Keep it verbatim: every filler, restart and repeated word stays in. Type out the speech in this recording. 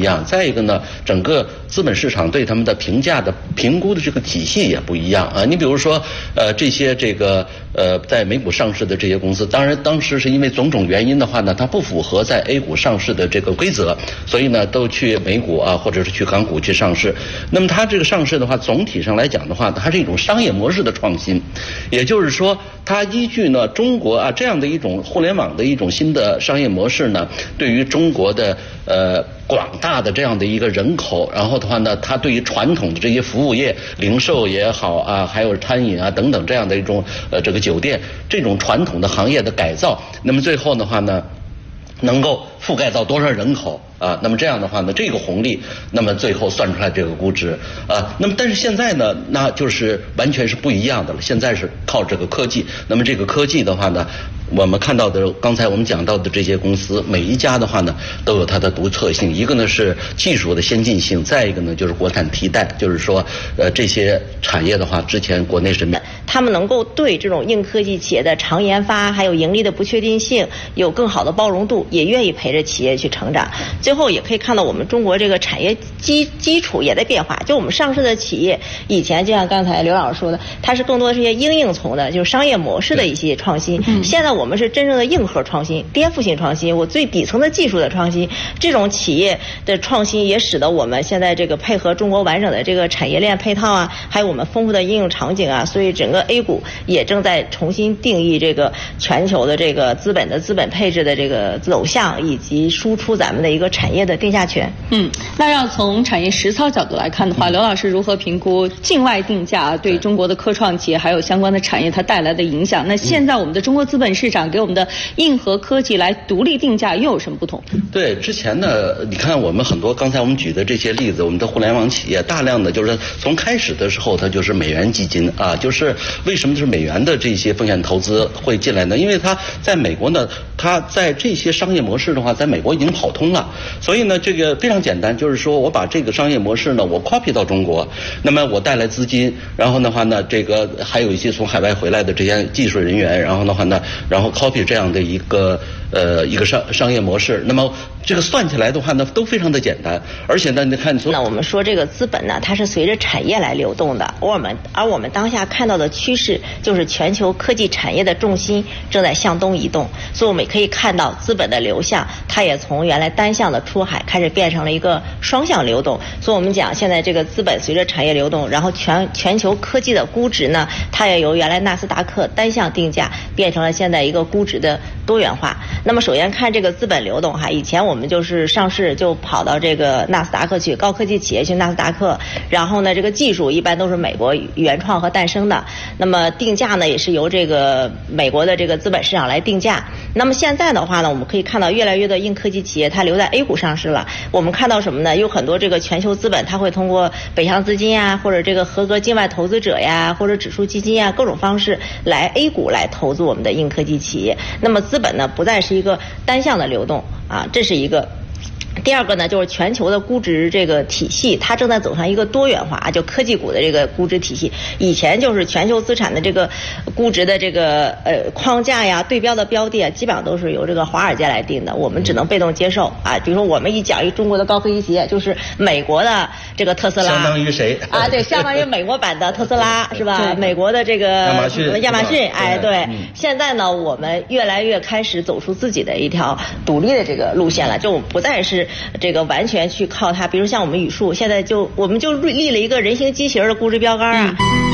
样，再一个呢，整个资本市场对他们的评价的评估的这个体系也不一样啊。你比如说，呃，这些这个呃在美股上市的这些公司，当然当时是因为种种原因的话呢，它不符合在 A 股上市的这个规则，所以呢都去美股啊或者是去港股去上市。那么它这个上市的话，总体上来讲的话，它是一种商业模式的创新，也就是说，它依据呢中国啊这样的一种互联网的一种新的商业模式呢，对于中国的呃广大的这样的一个人口，然后的话呢，它对于传统的这些服务业，零售也好啊，还有餐饮啊等等这样的一种呃这个酒店这种传统的行业的改造，那么最后的话呢，能够覆盖到多少人口啊？那么这样的话呢，这个红利，那么最后算出来这个估值啊。那么但是现在呢，那就是完全是不一样的了。现在是靠这个科技，那么这个科技的话呢，我们看到的刚才我们讲到的这些公司，每一家的话呢都有它的独特性。一个呢是技术的先进性，再一个呢就是国产替代，就是说呃这些产业的话，之前国内是没。 他们能够对这种硬科技企业的长研发还有盈利的不确定性有更好的包容度，也愿意陪着企业去成长。最后也可以看到我们中国这个产业基基础也在变化。就我们上市的企业，以前就像刚才刘老师说的，它是更多的是一些应用从的，就是商业模式的一些创新。嗯、现在我们是真正的硬核创新、颠覆性创新，我最底层的技术的创新。这种企业的创新也使得我们现在这个配合中国完整的这个产业链配套啊，还有我们丰富的应用场景啊，所以整个 A 股也正在重新定义这个全球的这个资本的资本配置的这个走向，以及输出咱们的一个产业的定价权。 嗯，那要从产业实操角度来看的话，刘老师如何评估境外定价对中国的科创企业还有相关的产业它带来的影响？那现在我们的中国资本市场给我们的硬核科技来独立定价又有什么不同？ 对，之前呢，你看我们很多刚才我们举的这些例子，我们的互联网企业大量的就是从开始的时候它就是美元基金啊，就是为什么就是美元的这些风险投资会进来呢？因为它在美国呢，它在这些商业模式的话，在美国已经跑通了，所以呢，这个非常简单，就是说我把这个商业模式呢，我 copy 到中国，那么我带来资金，然后的话呢，这个还有一些从海外回来的这些技术人员，然后的话呢，然后 copy 这样的一个呃一个商商业模式，那么这个算起来的话呢，都非常的简单，而且呢，你看， 那我们说这个资本呢，它是随着产业来流动的，而我们而我们当下看到的趋势就是全球科技产业的重心正在向东移动，所以我们也可以看到资本的流向，它也从原来单向的出海开始变成了一个双向流动。所以我们讲现在这个资本随着产业流动，然后全全球科技的估值呢，它也由原来纳斯达克单向定价变成了现在一个估值的多元化。那么首先看这个资本流动哈，以前我们就是上市就跑到这个纳斯达克去，高科技企业去纳斯达克，然后呢这个技术一般都是美国原创和诞生的，那么定价呢也是由这个美国的这个资本市场来定价。那么现在的话呢，我们可以看到越来越多硬科技企业它留在 A 股上市了。我们看到什么呢？有很多这个全球资本它会通过北向资金呀，或者这个合格境外投资者呀，或者指数基金呀，各种方式来 A 股来投资我们的硬科技企业。那么资本呢不再是一个单向的流动啊，这是一个。第二个呢，就是全球的估值这个体系，它正在走上一个多元化，就科技股的这个估值体系。以前就是全球资产的这个估值的这个呃框架呀、对标的标的啊，基本上都是由这个华尔街来定的，我们只能被动接受啊。比如说我们一讲一中国的高科技企业，就是美国的这个特斯拉， 相当于谁啊？对，相当于美国版的特斯拉是吧？美国的这个亚马逊， 亚马逊，哎，对。嗯、现在呢，我们越来越开始走出自己的一条独立的这个路线了，就不再是这个完全去靠它，比如像我们语数，现在就我们就立了一个人形机器人的估值标杆啊。嗯